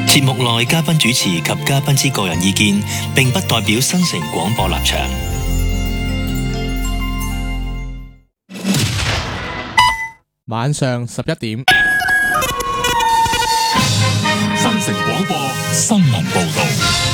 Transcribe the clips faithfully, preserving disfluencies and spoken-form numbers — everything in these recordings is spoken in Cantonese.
節目內嘉賓主持及嘉賓之個人意見，並不代表新城廣播立場。 晚上十一點， 新城廣播新聞報道。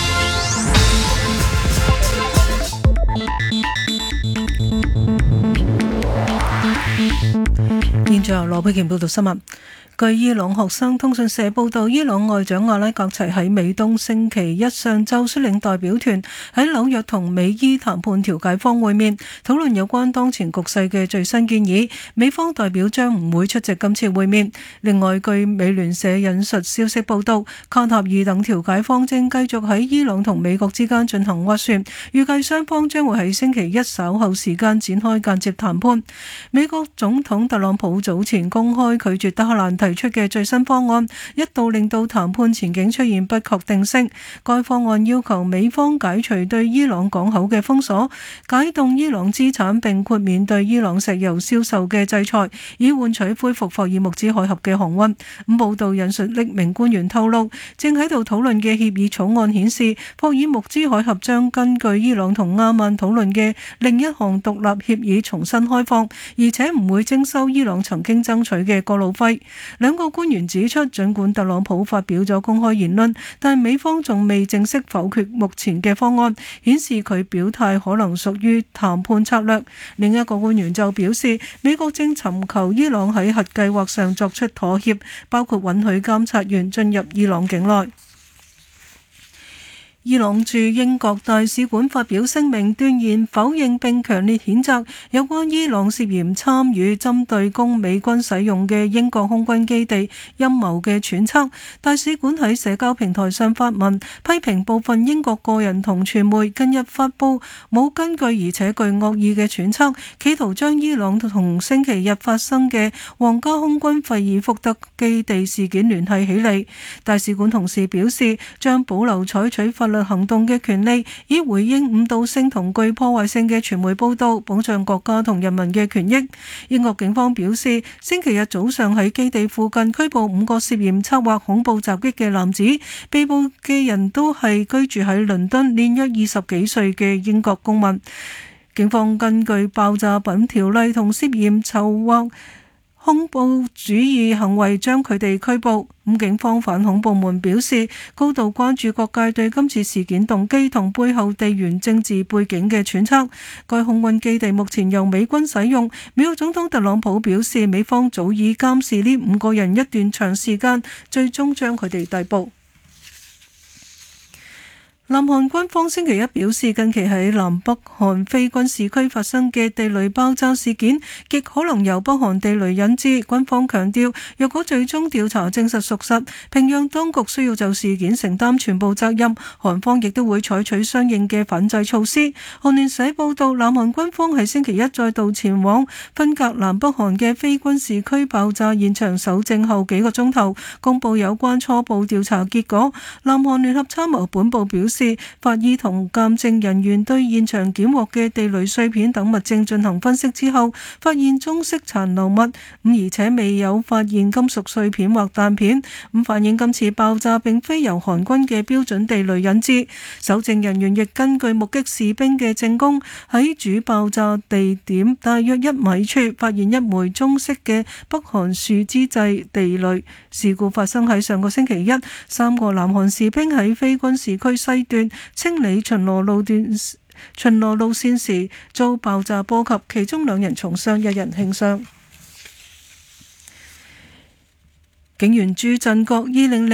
現在由羅佩健報道新聞。據伊朗學生通訊社報道，伊朗外長阿拉格齊喺美東星期一上晝率領代表團喺紐約同美伊談判調解方會面，討論有關當前局勢嘅最新建議。美方代表將唔會出席今次會面。另外，據美聯社引述消息報道，卡塔爾等調解方正繼續喺伊朗同美國之間進行斡旋，預計雙方將會喺星期一稍後時間展開間接談判。美國總統特朗普早前公開拒絕德黑蘭提出嘅最新方案，一度令到談判前景出現不確定性。該方案要求美方解除對伊朗港口嘅封鎖，解凍伊朗資產，並豁免對伊朗石油銷售嘅制裁，以換取恢復霍爾木茲海峽嘅航運。咁報道引述匿名官員透露，正喺度討論嘅協議草案顯示，霍爾木茲海峽將根據伊朗同阿曼討論嘅另一項獨立協議重新開放，而且唔會徵收伊朗曾經爭取嘅過路費。兩個官員指出，儘管特朗普發表咗公開言論，但美方仲未正式否決目前嘅方案，顯示佢表態可能屬於談判策略。另一個官員就表示，美國正尋求伊朗喺核計劃上作出妥協，包括允許監察員進入伊朗境內。伊朗駐英國大使館發表聲明，斷言否認並強烈譴責有關伊朗涉嫌參與針對供美軍使用嘅英國空軍基地陰謀嘅揣測。大使館喺社交平台上發文，批評部分英國個人同傳媒近日發布冇根據而且具惡意嘅揣測，企圖將伊朗同星期日發生嘅皇家空軍費爾福德基地事件聯繫起嚟。大使館同時表示，將保留採取法律行動嘅權利，以回應誤導性同具破壞性嘅傳媒報道，保障國家同人民嘅權益。英國警方表示，星期日早上喺基地附近拘捕五個涉嫌策劃恐怖襲擊嘅男子，被捕嘅人都係居住喺倫敦年約二十幾歲嘅英國公民。警方根據爆炸品條例同涉嫌籌劃恐怖主義行為將佢哋拘捕。咁警方反恐部門表示，高度關注各界對今次事件動機同背後地緣政治背景嘅揣測。該空軍基地目前由美軍使用。美國總統特朗普表示，美方早已監視呢五個人一段長時間，最終將佢哋逮捕。南韓軍方星期一表示，近期喺南北韓非軍事區發生嘅地雷爆炸事件，極可能由北韓地雷引致。軍方強調，若果最終調查證實屬實，平壤當局需要就事件承擔全部責任，韓方亦都會採取相應嘅反制措施。韓聯社報道，南韓軍方喺星期一再度前往分隔南北韓嘅非軍事區爆炸現場搜證後幾個鐘頭，公佈有關初步調查結果。南韓聯合參謀本部表示，法醫同鑑證人員對現場檢獲嘅地雷碎片等物證進行分析之後，發現中式殘留物，咁而且未有發現金屬碎片或彈片，咁反映今次爆炸並非由韓軍嘅標準地雷引致。搜證人員亦根據目擊士兵嘅證供，喺主爆炸地點大約一米處發現一枚中式嘅北韓樹脂製地雷。事故發生喺上個星期一，三個南韓士兵喺非軍事區西段清理巡邏路段巡邏路線時遭爆炸波及，其中兩人重傷，一人輕傷。警員朱振國二零零